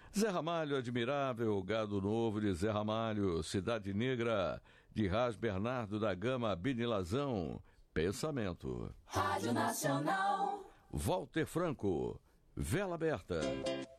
Zé Ramalho, admirável, Gado Novo de Zé Ramalho, Cidade Negra, de Ras Bernardo da Gama, Binilazão, Pensamento. Rádio Nacional. Walter Franco, Vela Aberta.